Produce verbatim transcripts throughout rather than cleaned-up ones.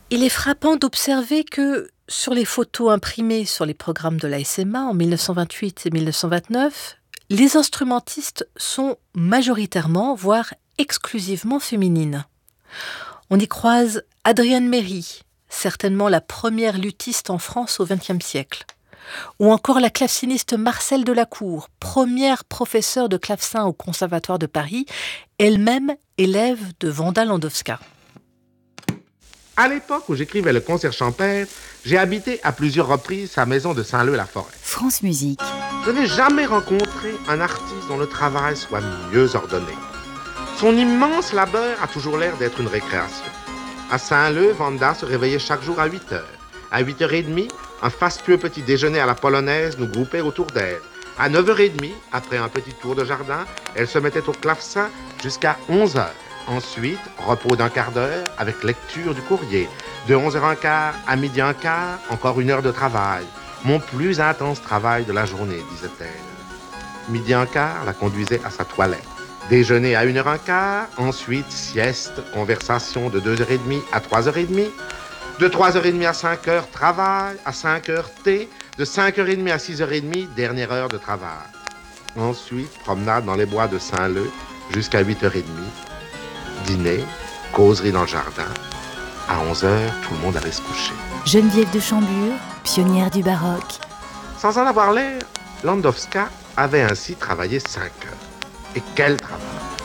Il est frappant d'observer que sur les photos imprimées sur les programmes de l'A S M A en mille neuf cent vingt-huit et mille neuf cent vingt-neuf, les instrumentistes sont majoritairement, voire exclusivement féminines. On y croise Adrienne Méry, certainement la première luthiste en France au vingtième siècle. Ou encore la claveciniste Marcelle Delacour, première professeure de clavecin au Conservatoire de Paris, elle-même élève de Wanda Landowska. À l'époque où j'écrivais le concert champêtre, j'ai habité à plusieurs reprises sa maison de Saint-Leu-la-Forêt. France Musique. Je n'ai jamais rencontré un artiste dont le travail soit mieux ordonné. Son immense labeur a toujours l'air d'être une récréation. À Saint-Leu, Wanda se réveillait chaque jour à huit heures. À huit heures trente, un fastueux petit déjeuner à la polonaise nous groupait autour d'elle. À neuf heures trente, après un petit tour de jardin, elle se mettait au clavecin jusqu'à onze heures. Ensuite, repos d'un quart d'heure avec lecture du courrier. De onze heures quinze à midi quinze, encore une heure de travail. Mon plus intense travail de la journée, disait-elle. Midi quinze la conduisait à sa toilette. Déjeuner à une heure quinze, ensuite sieste, conversation de deux heures trente à trois heures trente. De trois heures trente à cinq heures, travail. À cinq heures, thé. De cinq heures trente à six heures trente, dernière heure de travail. Ensuite, promenade dans les bois de Saint-Leu jusqu'à huit heures trente. Dîner, causerie dans le jardin. À onze heures, tout le monde allait se coucher. Geneviève de Chambure, pionnière du baroque. Sans en avoir l'air, Landowska avait ainsi travaillé cinq heures. Et quel travail!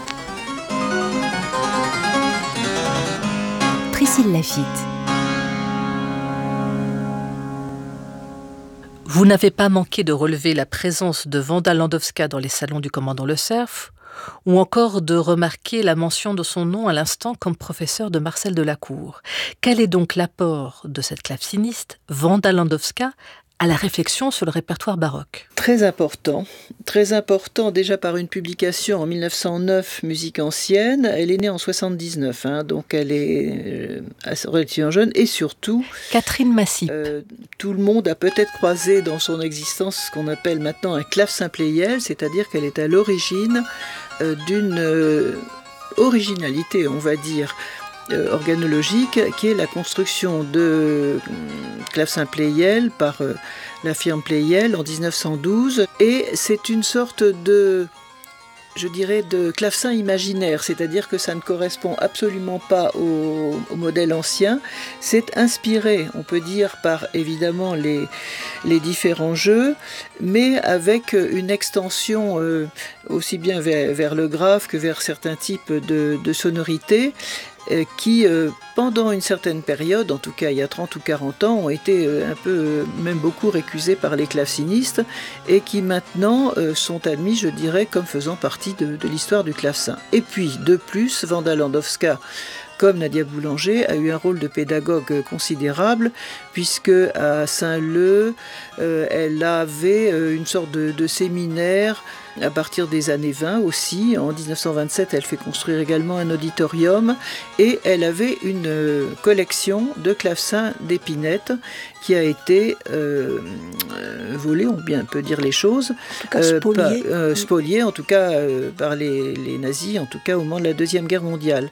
Priscille Laffitte. Vous n'avez pas manqué de relever la présence de Wanda Landowska dans les salons du commandant Le Cerf, ou encore de remarquer la mention de son nom à l'instant comme professeur de Marcel Delacour. Quel est donc l'apport de cette claveciniste, Wanda Landowska, à la réflexion sur le répertoire baroque? Très important, très important déjà par une publication en mille neuf cent neuf, Musique ancienne. Elle est née en soixante-dix-neuf, hein, donc elle est assez relativement jeune, et surtout... Catherine Massip. Euh, tout le monde a peut-être croisé dans son existence ce qu'on appelle maintenant un clavecin Pleyel, c'est-à-dire qu'elle est à l'origine euh, d'une euh, originalité, on va dire, Euh, organologique, qui est la construction de euh, clavecin Pleyel par euh, la firme Pleyel en dix-neuf cent douze, et c'est une sorte de, je dirais, de clavecin imaginaire, c'est-à-dire que ça ne correspond absolument pas au, au modèle ancien. C'est inspiré, on peut dire, par évidemment les, les différents jeux, mais avec une extension euh, aussi bien vers, vers le grave que vers certains types de, de sonorités, qui, euh, pendant une certaine période, en tout cas il y a trente ou quarante ans, ont été euh, un peu, euh, même beaucoup récusés par les clavecinistes, et qui maintenant euh, sont admis, je dirais, comme faisant partie de, de l'histoire du clavecin. Et puis, de plus, Wanda Landowska, comme Nadia Boulanger, a eu un rôle de pédagogue considérable, puisque à Saint-Leu, euh, elle avait euh, une sorte de, de séminaire à partir des années vingt aussi. En dix-neuf cent vingt-sept, elle fait construire également un auditorium, et elle avait une euh, collection de clavecins d'Épinette qui a été euh, volée, on bien peut dire les choses, en tout cas, euh, spoliée, par, euh, spoliée en tout cas euh, par les, les nazis, en tout cas au moment de la Deuxième Guerre mondiale.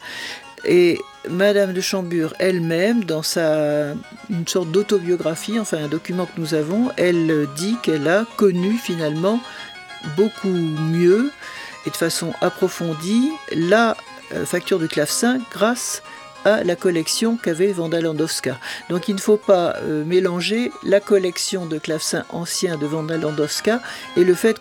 Et Madame de Chambure elle-même, dans sa, une sorte d'autobiographie, enfin un document que nous avons, elle dit qu'elle a connu finalement beaucoup mieux et de façon approfondie la euh, facture du clavecin grâce à la collection qu'avait Wanda Landowska. Donc il ne faut pas euh, mélanger la collection de clavecins anciens de Wanda Landowska et le fait